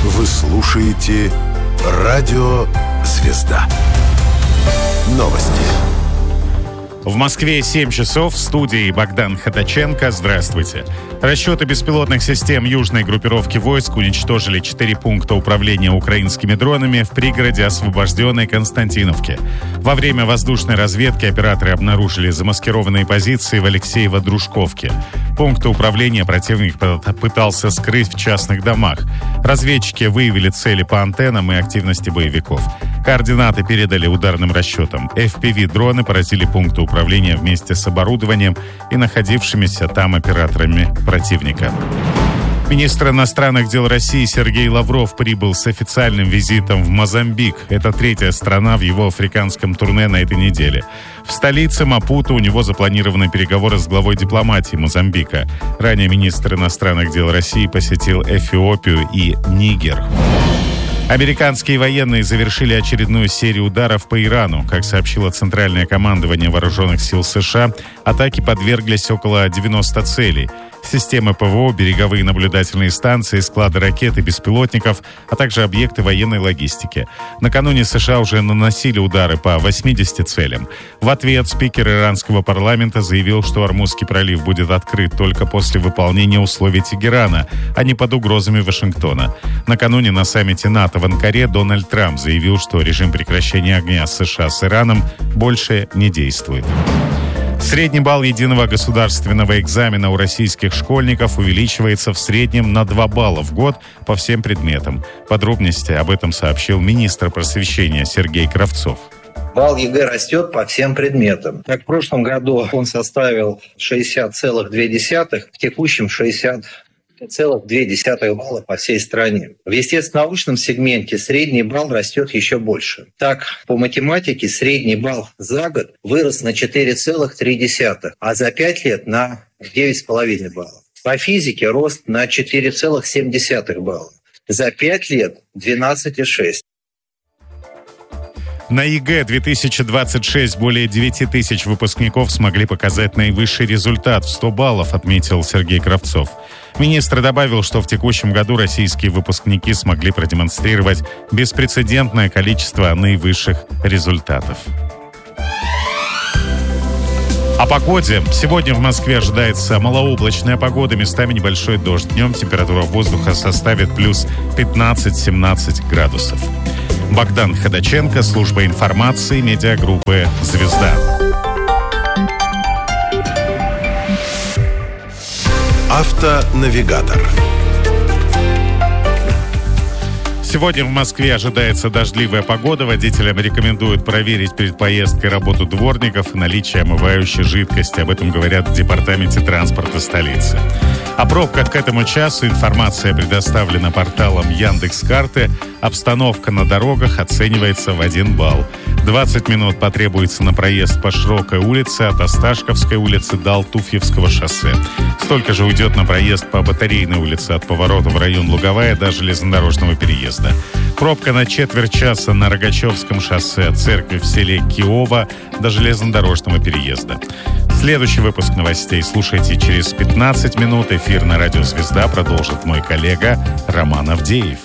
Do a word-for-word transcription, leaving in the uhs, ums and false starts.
Вы слушаете Радио «Звезда». Новости. В Москве семь часов, в студии Богдан Ходаченко. Здравствуйте. Расчеты беспилотных систем южной группировки войск уничтожили четыре пункта управления украинскими дронами в пригороде освобожденной Константиновки. Во время воздушной разведки операторы обнаружили замаскированные позиции в Алексеево-Дружковке. Пункты управления противник пытался скрыть в частных домах. Разведчики выявили цели по антеннам и активности боевиков. Координаты передали ударным расчетам. эф пи ви-дроны поразили пункты управления вместе с оборудованием и находившимися там операторами противника. Министр иностранных дел России Сергей Лавров прибыл с официальным визитом в Мозамбик. Это третья страна в его африканском турне на этой неделе. В столице Мапуто у него запланированы переговоры с главой дипломатии Мозамбика. Ранее министр иностранных дел России посетил Эфиопию и Нигер. Американские военные завершили очередную серию ударов по Ирану. Как сообщило Центральное командование Вооруженных сил США, атаки подверглись около девяноста целей. Системы ПВО, береговые наблюдательные станции, склады ракет и беспилотников, а также объекты военной логистики. Накануне США уже наносили удары по восьмидесяти целям. В ответ спикер иранского парламента заявил, что Ормузский пролив будет открыт только после выполнения условий Тегерана, а не под угрозами Вашингтона. Накануне на саммите НАТО в Анкаре Дональд Трамп заявил, что режим прекращения огня США с Ираном больше не действует. Средний балл единого государственного экзамена у российских школьников увеличивается в среднем на два балла в год по всем предметам. Подробности об этом сообщил министр просвещения Сергей Кравцов. Балл ЕГЭ растет по всем предметам. Так, в прошлом году он составил шестьдесят целых две десятых, в текущем шестьдесят целых две десятых балла по всей стране. В естественно-научном сегменте средний балл растет еще больше. Так, по математике средний балл за год вырос на четыре целых три десятых, а за пять лет на девять целых пять десятых балла. По физике рост на четыре целых семь десятых балла. За пять лет двенадцать целых шесть десятых. На ЕГЭ две тысячи двадцать шесть более девять тысяч выпускников смогли показать наивысший результат в сто баллов, отметил Сергей Кравцов. Министр добавил, что в текущем году российские выпускники смогли продемонстрировать беспрецедентное количество наивысших результатов. О погоде. Сегодня в Москве ожидается малооблачная погода, местами небольшой дождь. Днем температура воздуха составит плюс пятнадцать-семнадцать градусов. Богдан Ходаченко, служба информации, медиагруппы «Звезда». Автонавигатор. Сегодня в Москве ожидается дождливая погода. Водителям рекомендуют проверить перед поездкой работу дворников и наличие омывающей жидкости. Об этом говорят в Департаменте транспорта столицы. О пробках к этому часу информация предоставлена порталом Яндекс.Карты. Обстановка на дорогах оценивается в один балл. двадцать минут потребуется на проезд по Широкой улице от Осташковской улицы до Алтуфьевского шоссе. Столько же уйдет на проезд по Батарейной улице от поворота в район Луговая до железнодорожного переезда. Пробка на четверть часа на Рогачевском шоссе от церкви в селе Киово до железнодорожного переезда. Следующий выпуск новостей слушайте через пятнадцать минут. Эфир на радио «Звезда» продолжит мой коллега Роман Авдеев.